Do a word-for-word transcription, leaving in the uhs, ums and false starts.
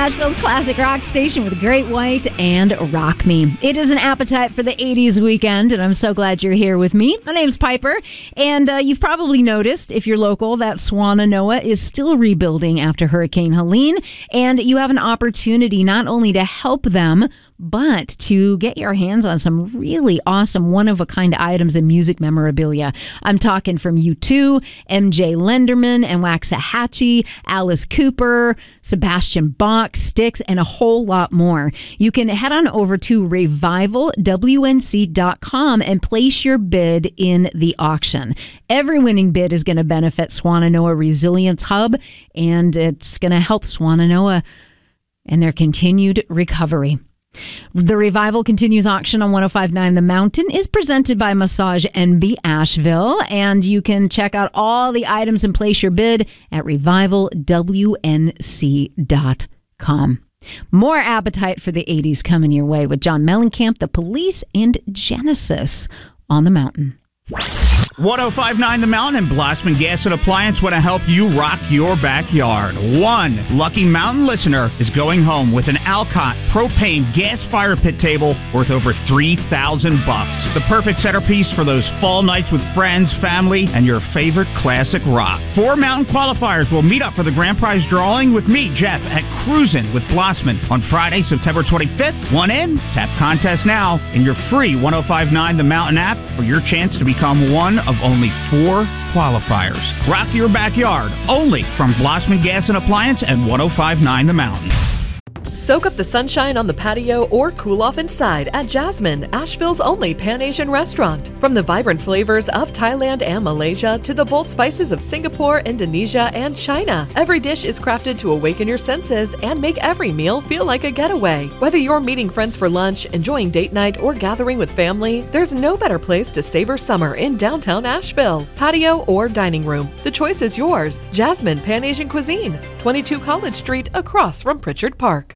Asheville's classic rock station with Great White and Rock Me. It is an appetite for the eighties weekend, and I'm so glad you're here with me. My name's Piper, and uh, you've probably noticed, if you're local, that Swannanoa is still rebuilding after Hurricane Helene, and you have an opportunity not only to help them, but to get your hands on some really awesome one-of-a-kind items and music memorabilia. I'm talking from U two, M J Lenderman and Waxahachie, Alice Cooper, Sebastian Bach, Styx, and a whole lot more. You can head on over to revival w n c dot com and place your bid in the auction. Every winning bid is going to benefit Swannanoa Resilience Hub, and it's going to help Swannanoa and their continued recovery. The Revival Continues auction on one oh five point nine The Mountain is presented by Massage N B Asheville, and you can check out all the items and place your bid at revival w n c dot com. More appetite for the eighties coming your way with John Mellencamp, The Police, and Genesis on the Mountain. one oh five point nine The Mountain and Blossman Gas and Appliance want to help you rock your backyard. One lucky Mountain listener is going home with an Alcott propane gas fire pit table worth over three thousand bucks. The perfect centerpiece for those fall nights with friends, family, and your favorite classic rock. Four Mountain qualifiers will meet up for the grand prize drawing with me, Jeff, at Cruisin' with Blossman on Friday, September twenty-fifth. One in, tap contest now in your free one oh five point nine The Mountain app for your chance to become one of only four qualifiers. Rock your backyard only from Blossman Gas and Appliance and one oh five point nine The Mountain. Soak up the sunshine on the patio or cool off inside at Jasmine, Asheville's only Pan-Asian restaurant. From the vibrant flavors of Thailand and Malaysia to the bold spices of Singapore, Indonesia, and China, every dish is crafted to awaken your senses and make every meal feel like a getaway. Whether you're meeting friends for lunch, enjoying date night, or gathering with family, there's no better place to savor summer in downtown Asheville. Patio or dining room, the choice is yours. Jasmine Pan-Asian Cuisine, twenty-two College Street across from Pritchard Park.